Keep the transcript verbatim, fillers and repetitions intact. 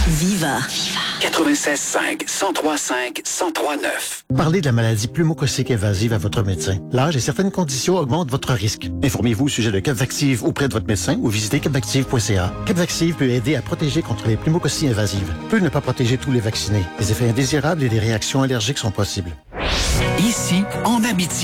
Viva. quatre-vingt-seize cinq, cent trois cinq, cent trois neuf. Parlez de la maladie pneumococcique invasive à votre médecin. L'âge et certaines conditions augmentent votre risque. Informez-vous au sujet de Capvaxive auprès de votre médecin ou visitez capvaxive point c a. Capvaxive peut aider à protéger contre les pneumococcies invasives. Peut ne pas protéger tous les vaccinés. Des effets indésirables et des réactions allergiques sont possibles. Ici, en Abitibi.